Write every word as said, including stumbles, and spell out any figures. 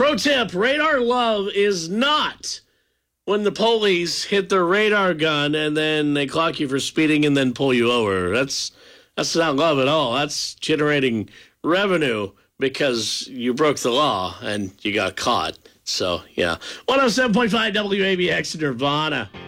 Pro tip, radar love is not when the police hit their radar gun and then they clock you for speeding and then pull you over. That's that's not love at all. That's generating revenue because you broke the law and you got caught. So, yeah. one oh seven point five W A B X Nirvana.